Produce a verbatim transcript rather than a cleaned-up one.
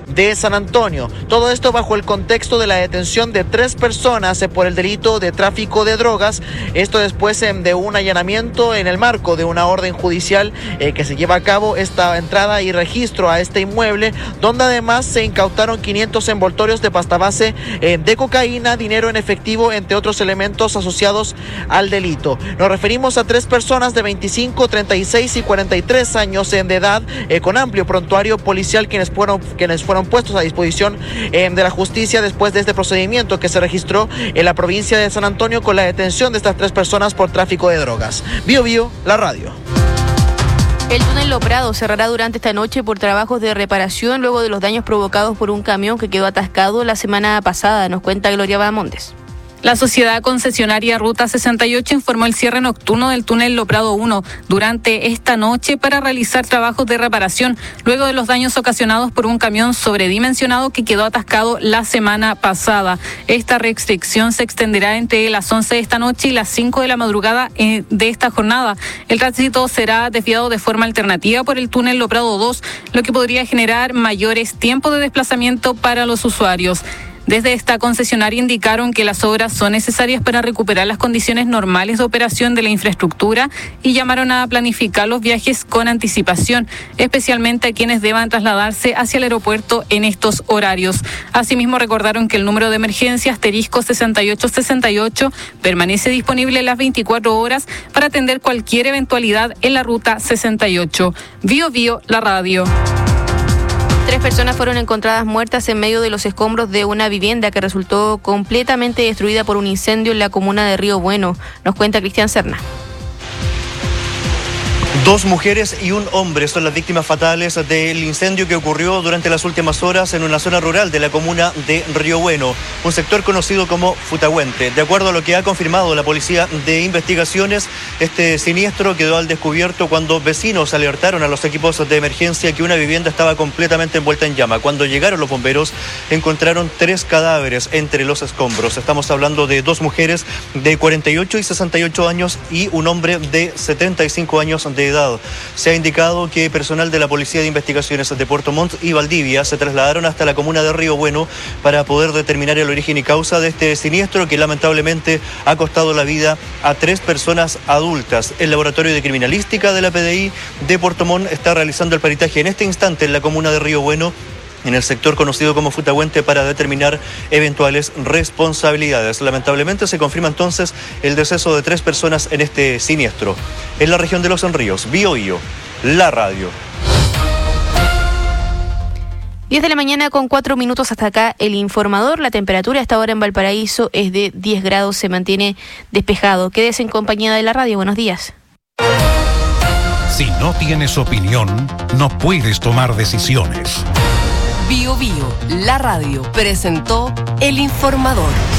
de San Antonio. Todo esto bajo el contexto de la detención de tres personas por el delito de tráfico de drogas. Esto después de un allanamiento en el marco de una orden judicial eh, que se lleva a cabo esta entrada y registro a este inmueble, donde además se incautaron quinientos envoltorios de pasta base eh, de cocaína, dinero en efectivo, entre otros elementos asociados al delito. Nos referimos a tres personas de veinticinco, treinta y seis y cuarenta y tres años de edad eh, con amplio prontuario policial, quienes fueron, quienes fueron puestos a disposición eh, de la justicia después de este procedimiento que se registró en la provincia de San Antonio con la detención de estas tres personas por tráfico de drogas. Bio Bio, la radio. El túnel Lo Prado cerrará durante esta noche por trabajos de reparación luego de los daños provocados por un camión que quedó atascado la semana pasada, nos cuenta Gloria Bahamondes. La sociedad concesionaria Ruta sesenta y ocho informó el cierre nocturno del túnel Lo Prado uno durante esta noche para realizar trabajos de reparación luego de los daños ocasionados por un camión sobredimensionado que quedó atascado la semana pasada. Esta restricción se extenderá entre las once de esta noche y las cinco de la madrugada de esta jornada. El tránsito será desviado de forma alternativa por el túnel Lo Prado dos, lo que podría generar mayores tiempos de desplazamiento para los usuarios. Desde esta concesionaria indicaron que las obras son necesarias para recuperar las condiciones normales de operación de la infraestructura y llamaron a planificar los viajes con anticipación, especialmente a quienes deban trasladarse hacia el aeropuerto en estos horarios. Asimismo, recordaron que el número de emergencia asterisco sesenta y ocho sesenta y ocho permanece disponible las veinticuatro horas para atender cualquier eventualidad en la ruta sesenta y ocho. Bio Bio, la radio. Tres personas fueron encontradas muertas en medio de los escombros de una vivienda que resultó completamente destruida por un incendio en la comuna de Río Bueno. Nos cuenta Cristian Serna. Dos mujeres y un hombre son las víctimas fatales del incendio que ocurrió durante las últimas horas en una zona rural de la comuna de Río Bueno, un sector conocido como Futagüente. De acuerdo a lo que ha confirmado la Policía de Investigaciones, este siniestro quedó al descubierto cuando vecinos alertaron a los equipos de emergencia que una vivienda estaba completamente envuelta en llama. Cuando llegaron los bomberos, encontraron tres cadáveres entre los escombros. Estamos hablando de dos mujeres de cuarenta y ocho y sesenta y ocho años y un hombre de setenta y cinco años de edad. Se ha indicado que personal de la Policía de Investigaciones de Puerto Montt y Valdivia se trasladaron hasta la comuna de Río Bueno para poder determinar el origen y causa de este siniestro que lamentablemente ha costado la vida a tres personas adultas. El Laboratorio de Criminalística de la P D I de Puerto Montt está realizando el peritaje en este instante en la comuna de Río Bueno, en el sector conocido como Futagüente, para determinar eventuales responsabilidades. Lamentablemente se confirma entonces el deceso de tres personas en este siniestro. En la región de Los Ríos, Bio Bio, la radio. diez de la mañana con cuatro minutos hasta acá el informador. La temperatura a esta hora en Valparaíso es de diez grados, se mantiene despejado. Quédese en compañía de la radio. Buenos días. Si no tienes opinión, no puedes tomar decisiones. Bio Bio, la radio, presentó El Informador.